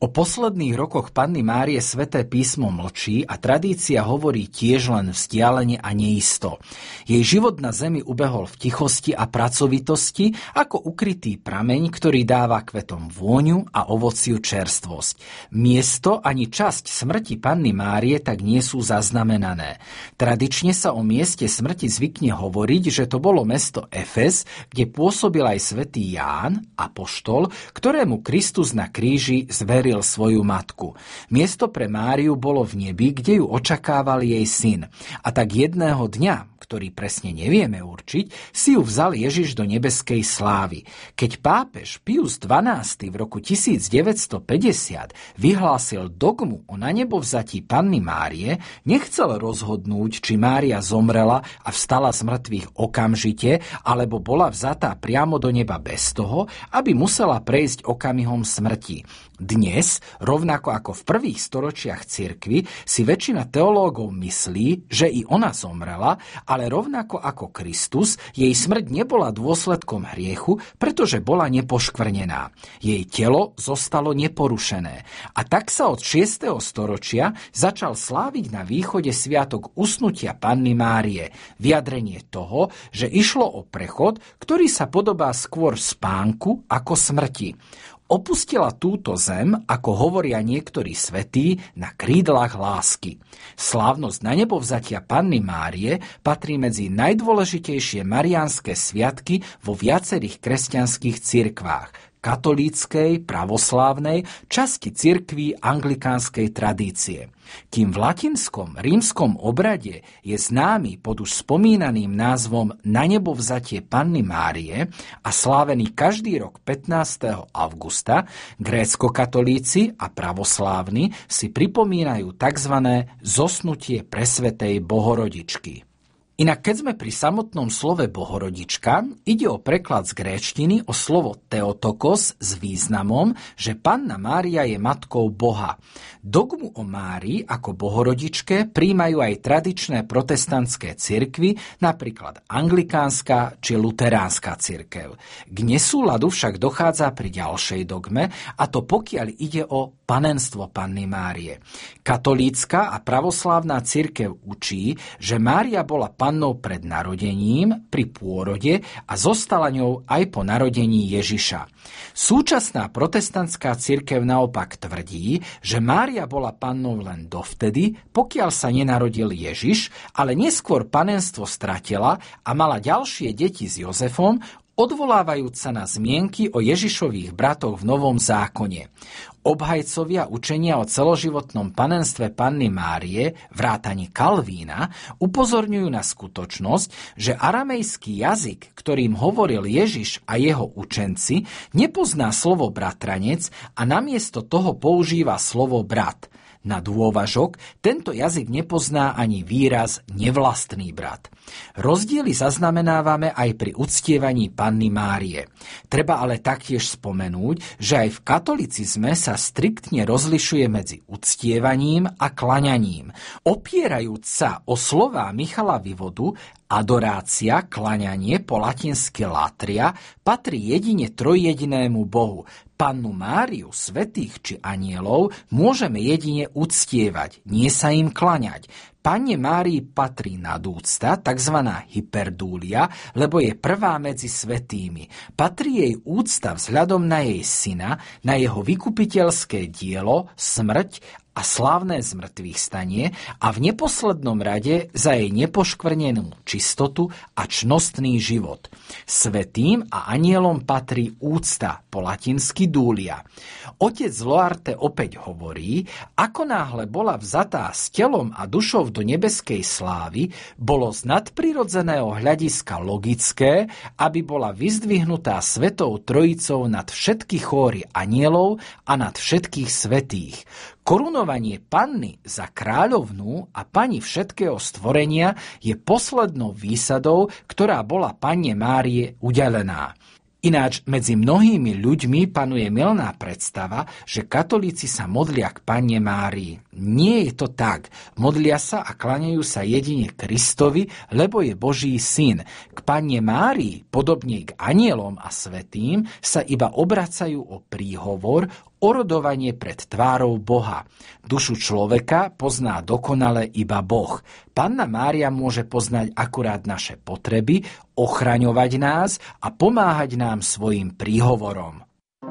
O posledných rokoch Panny Márie Sväté písmo mlčí a tradícia hovorí tiež len vzdialene a neisto. Jej život na zemi ubehol v tichosti a pracovitosti ako ukrytý prameň, ktorý dáva kvetom vôňu a ovociu čerstvosť. Miesto ani časť smrti Panny Márie tak nie sú zaznamenané. Tradične sa o mieste smrti zvykne hovoriť, že to bolo mesto Efez, kde pôsobil aj svätý Ján, apoštol, ktorému Kristus na kríži zveril svoju matku. Miesto pre Máriu bolo v nebi, kde ju očakával jej syn. A tak jedného dňa, ktorý presne nevieme určiť, si ju vzal Ježiš do nebeskej slávy. Keď pápež Pius XII v roku 1950 vyhlásil dogmu o nanebovzatí Panny Márie, nechcel rozhodnúť, či Mária zomrela a vstala z mŕtvych okamžite, alebo bola vzatá priamo do neba bez toho, aby musela prejsť okamihom smrti. Dnes, rovnako ako v prvých storočiach cirkvi, si väčšina teológov myslí, že i ona zomrela, ale rovnako ako Kristus, jej smrť nebola dôsledkom hriechu, pretože bola nepoškvrnená. Jej telo zostalo neporušené. A tak sa od 6. storočia začal sláviť na východe sviatok usnutia Panny Márie, vyjadrenie toho, že išlo o prechod, ktorý sa podobá skôr spánku ako smrti. Opustila túto zem, ako hovoria niektorí svätí, na krídlach lásky. Slávnosť nanebovzatia Panny Márie patrí medzi najdôležitejšie mariánske sviatky vo viacerých kresťanských cirkvách, katolíckej, pravoslávnej, časti cirkví anglikánskej tradície. Kým v latinskom rímskom obrade je známy pod už spomínaným názvom nanebovzatie Panny Márie a slávený každý rok 15. augusta, gréckokatolíci a pravoslávni si pripomínajú tzv. Zosnutie presvätej Bohorodičky. Inak keď sme pri samotnom slove Bohorodička, ide o preklad z gréčtiny o slovo Theotokos s významom, že Panna Mária je matkou Boha. Dogmu o Márii ako Bohorodičke prijímajú aj tradičné protestantské cirkvy, napríklad anglikánska či luteránska cirkev. K nesúladu však dochádza pri ďalšej dogme, a to pokiaľ ide o panenstvo Panny Márie. Katolícka a pravoslávna cirkev učí, že Mária bola pannou pred narodením, pri pôrode a zostala ňou aj po narodení Ježiša. Súčasná protestantská cirkev naopak tvrdí, že Mária bola pannou len dovtedy, pokiaľ sa nenarodil Ježiš, ale neskôr panenstvo stratila a mala ďalšie deti s Jozefom, odvolávajúc sa na zmienky o Ježišových bratoch v Novom zákone. Obhajcovia učenia o celoživotnom panenstve Panny Márie, vrátane Kalvína, upozorňujú na skutočnosť, že aramejský jazyk, ktorým hovoril Ježiš a jeho učenci, nepozná slovo bratranec a namiesto toho používa slovo brat. Na dôvažok, tento jazyk nepozná ani výraz nevlastný brat. Rozdiely zaznamenávame aj pri uctievaní Panny Márie. Treba ale taktiež spomenúť, že aj v katolicizme sa striktne rozlišuje medzi uctievaním a klaňaním. Opierajúc sa o slová Michala Vivodu, adorácia, klaňanie, po latinsky latria, patrí jedine trojjedinému Bohu. Pannu Máriu, svätých či anielov môžeme jedine uctievať, nie sa im klaňať. Panne Márii patrí nadúcta, tzv. Hyperdúlia, lebo je prvá medzi svätými. Patrí jej úcta vzhľadom na jej syna, na jeho vykupiteľské dielo, smrť a slávne zmŕtvychstanie a v neposlednom rade za jej nepoškvrnenú čistotu a čnostný život. Svätým a anielom patrí úcta, po latinsky dúlia. Otec Loarte opäť hovorí, ako náhle bola vzatá s telom a dušou do nebeskej slávy, bolo z nadprirodzeného hľadiska logické, aby bola vyzdvihnutá Svetou Trojicou nad všetky chóry anielov a nad všetkých svätých. Korunovanie Panny za kráľovnú a pani všetkého stvorenia je poslednou výsadou, ktorá bola Panne Márie udelená. Ináč medzi mnohými ľuďmi panuje mylná predstava, že katolíci sa modlia k Panne Márii. Nie je to tak. Modlia sa a klaňajú sa jedine Kristovi, lebo je Boží syn. K Panne Márii, podobne k anielom a svätým, sa iba obracajú o príhovor, orodovanie pred tvárou Boha. Dušu človeka pozná dokonale iba Boh. Panna Mária môže poznať akurát naše potreby, ochraňovať nás a pomáhať nám svojim príhovorom.